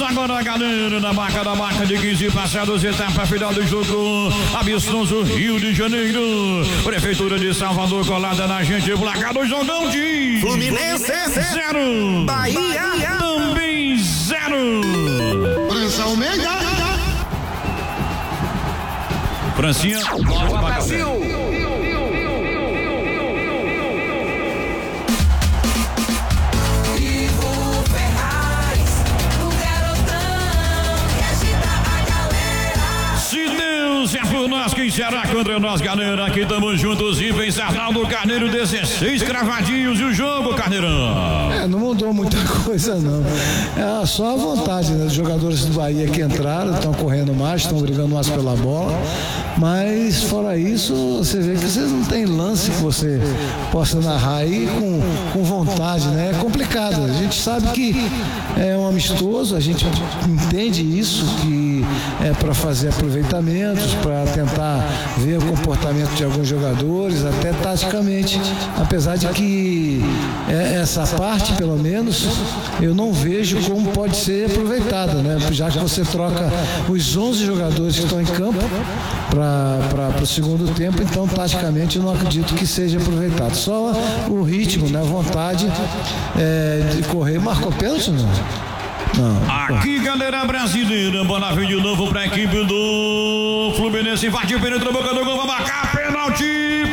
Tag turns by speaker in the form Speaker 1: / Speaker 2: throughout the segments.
Speaker 1: agora, galera, na marca de 15 passados, etapa final do jogo. Amistoso Rio de Janeiro. Prefeitura de Salvador colada na gente. Placar do jogão de
Speaker 2: Fluminense
Speaker 1: 0.
Speaker 2: Bahia
Speaker 1: também 0.
Speaker 2: França Almeida.
Speaker 1: Francinha.
Speaker 2: Brasil.
Speaker 1: Se é por nós, quem será contra nós, galera? Aqui estamos juntos e vem Arnaldo Carneiro, 16 cravadinhos e o jogo, Carneirão.
Speaker 3: Não mudou muita coisa, não. É só a vontade, né, dos jogadores do Bahia que entraram, estão correndo mais, estão brigando mais pela bola. Mas, fora isso, você vê que vocês não tem lance que você possa narrar aí com vontade, né? É complicado. A gente sabe que é um amistoso, a gente entende isso, que é para fazer aproveitamentos, para tentar ver o comportamento de alguns jogadores, até taticamente. Apesar de que essa parte, pelo menos, eu não vejo como pode ser aproveitada, né? Já que você troca os 11 jogadores que estão em campo para o segundo tempo, então taticamente eu não acredito que seja aproveitado. Só o ritmo, né? A vontade de correr. Marcou pênalti, não? Não.
Speaker 1: Aqui, galera brasileira, bola vem de novo para a equipe do Fluminense. Invadiu, penetrou a boca do gol, vai marcar pênalti.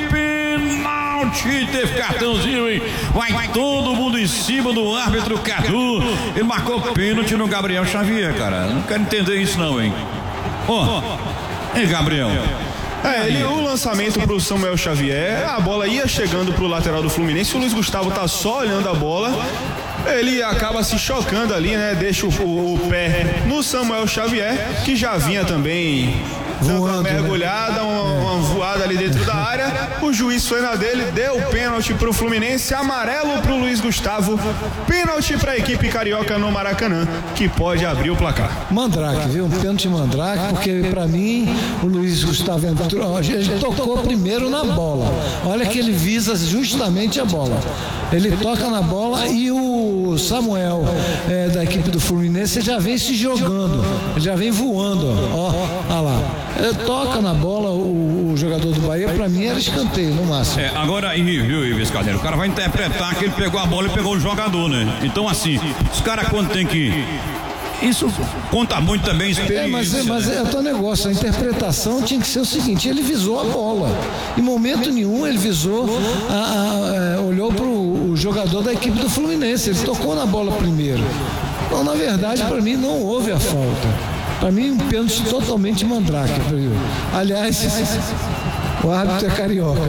Speaker 1: Teve cartãozinho, hein? Vai todo mundo em cima do árbitro Cadu. Ele marcou pênalti no Gabriel Xavier, cara. Não quero entender isso, não, hein? Ei, Gabriel.
Speaker 4: O lançamento pro Samuel Xavier, a bola ia chegando pro lateral do Fluminense, o Luiz Gustavo tá só olhando a bola, ele acaba se chocando ali, né? Deixa o pé no Samuel Xavier, que já vinha também dando uma mergulhada, uma voada ali dentro da área. O juiz foi na dele, deu pênalti pro Fluminense, amarelo pro Luiz Gustavo, pênalti pra equipe carioca no Maracanã, que pode abrir o placar.
Speaker 3: Mandrake, viu? Um pênalti Mandrake, porque pra mim o Luiz Gustavo entrou, ele tocou primeiro na bola. Olha que ele visa justamente a bola. Ele toca na bola e o Samuel da equipe do Fluminense já vem se jogando, ele já vem voando, ó lá. Toca na bola o jogador do Bahia, pra mim era escanteio no máximo.
Speaker 1: Agora aí, viu, Ives Carneiro? O cara vai interpretar que ele pegou a bola e pegou o jogador, né? Então, assim, os caras quando tem que. Isso conta muito também, experiência.
Speaker 3: Mas é teu negócio, a interpretação tinha que ser o seguinte: ele visou a bola. Em momento nenhum ele visou, olhou pro jogador da equipe do Fluminense, ele tocou na bola primeiro. Então, na verdade, para mim não houve a falta. Para mim, um pênalti totalmente Mandrake. Aliás, o árbitro é carioca,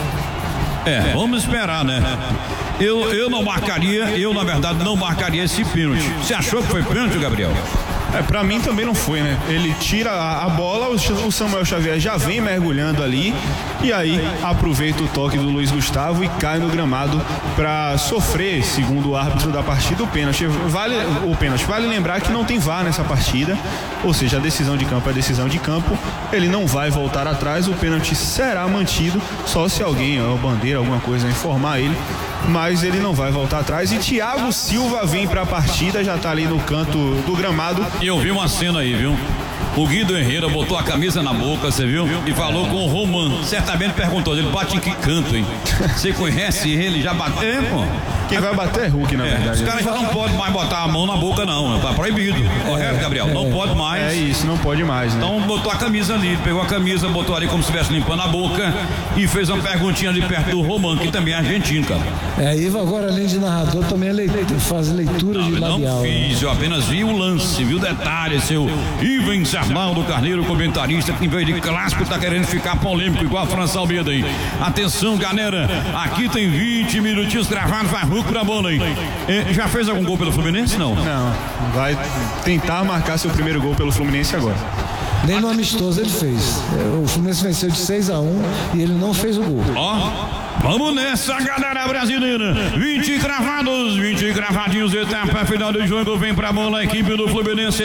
Speaker 3: né?
Speaker 1: Vamos esperar, né? Eu não marcaria, na verdade, não marcaria esse pênalti. Você achou que foi pênalti, Gabriel?
Speaker 4: Pra mim também não foi, né? Ele tira a bola, o Samuel Xavier já vem mergulhando ali e aí aproveita o toque do Luiz Gustavo e cai no gramado para sofrer, segundo o árbitro da partida, o pênalti. Vale lembrar que não tem VAR nessa partida, ou seja, a decisão de campo é decisão de campo, ele não vai voltar atrás, o pênalti será mantido, só se alguém, a bandeira, alguma coisa, informar ele, mas ele não vai voltar atrás. E Thiago Silva vem para a partida, já tá ali no canto do gramado.
Speaker 1: E eu vi uma cena aí, viu? O Guido Herrera botou a camisa na boca, você viu? E falou com o Roman. Certamente perguntou, ele bate em que canto, hein? Você conhece ele? Já bateu, pô?
Speaker 4: Quem vai bater é Hulk, na verdade.
Speaker 1: Os caras já não podem mais botar a mão na boca, não. Tá proibido. Correto, Gabriel? Não pode mais.
Speaker 4: É isso, não pode mais, né?
Speaker 1: Então botou a camisa ali, pegou a camisa, botou ali como se estivesse limpando a boca e fez uma perguntinha ali perto do Roman, que também é argentino, cara.
Speaker 3: Iva agora, além de narrador, também faz leitura de labial.
Speaker 1: Não fiz, eu apenas vi o lance, vi o detalhe, seu Ivens Arnaldo Carneiro, comentarista, que em vez de clássico tá querendo ficar polêmico, igual a França Almeida aí. Atenção, galera, aqui tem 20 minutinhos gravados, vai Hulk pra bola aí. Já fez algum gol pelo Fluminense, não?
Speaker 4: Não, vai tentar marcar seu primeiro gol pelo Fluminense agora.
Speaker 3: Nem no amistoso ele fez. O Fluminense venceu de 6-1 e ele não fez o gol.
Speaker 1: Vamos nessa, galera brasileira. 20 cravados, 20 cravadinhos, etapa final do jogo. Vem pra bola a equipe do Fluminense.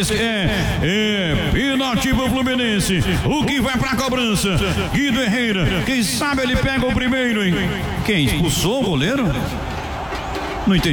Speaker 1: Pênalti pro Fluminense. O que vai pra cobrança? Guido Herrera. Quem sabe ele pega o primeiro, hein? Quem expulsou o goleiro?